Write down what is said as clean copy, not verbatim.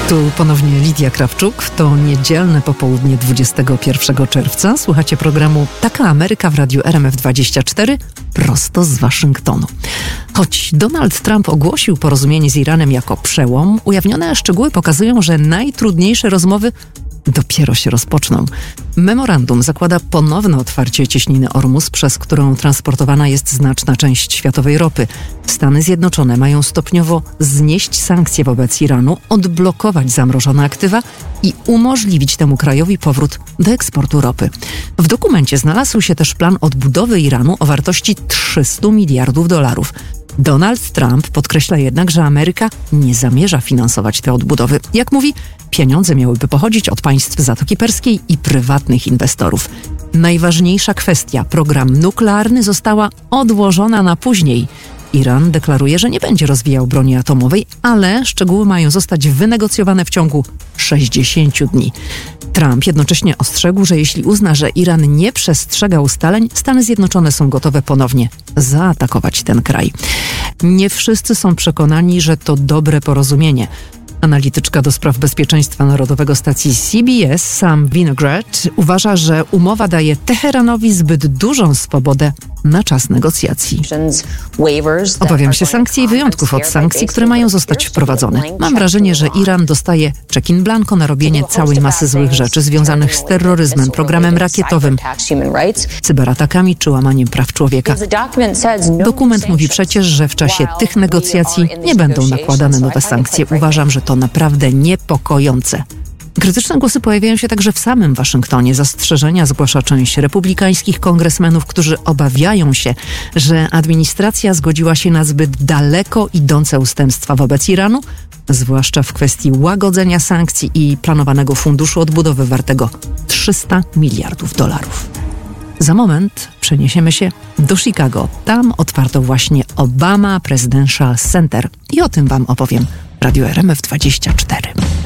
Tu ponownie Lidia Krawczuk. To niedzielne popołudnie 21 czerwca. Słuchacie programu Taka Ameryka w radiu RMF24 prosto z Waszyngtonu. Choć Donald Trump ogłosił porozumienie z Iranem jako przełom, ujawnione szczegóły pokazują, że najtrudniejsze rozmowy dopiero się rozpoczną. Memorandum zakłada ponowne otwarcie cieśniny Ormus, przez którą transportowana jest znaczna część światowej ropy. Stany Zjednoczone mają stopniowo znieść sankcje wobec Iranu, odblokować zamrożone aktywa i umożliwić temu krajowi powrót do eksportu ropy. W dokumencie znalazł się też plan odbudowy Iranu o wartości $300 miliardów. Donald Trump podkreśla jednak, że Ameryka nie zamierza finansować tej odbudowy. Jak mówi, pieniądze miałyby pochodzić od państw Zatoki Perskiej i prywatnych inwestorów. Najważniejsza kwestia, program nuklearny, została odłożona na później. Iran deklaruje, że nie będzie rozwijał broni atomowej, ale szczegóły mają zostać wynegocjowane w ciągu 60 dni. Trump jednocześnie ostrzegł, że jeśli uzna, że Iran nie przestrzega ustaleń, Stany Zjednoczone są gotowe ponownie zaatakować ten kraj. Nie wszyscy są przekonani, że to dobre porozumienie. Analityczka do spraw bezpieczeństwa narodowego stacji CBS, Sam Vinograd, uważa, że umowa daje Teheranowi zbyt dużą swobodę na czas negocjacji. Obawiam się sankcji i wyjątków od sankcji, które mają zostać wprowadzone. Mam wrażenie, że Iran dostaje check in blanco na robienie całej masy złych rzeczy związanych z terroryzmem, programem rakietowym, cyberatakami czy łamaniem praw człowieka. Dokument mówi przecież, że w czasie tych negocjacji nie będą nakładane nowe sankcje. Uważam, że to naprawdę niepokojące. Krytyczne głosy pojawiają się także w samym Waszyngtonie. Zastrzeżenia zgłasza część republikańskich kongresmenów, którzy obawiają się, że administracja zgodziła się na zbyt daleko idące ustępstwa wobec Iranu, zwłaszcza w kwestii łagodzenia sankcji i planowanego funduszu odbudowy wartego $300 miliardów. Za moment przeniesiemy się do Chicago. Tam otwarto właśnie Obama Presidential Center i o tym Wam opowiem w radiu RMF24.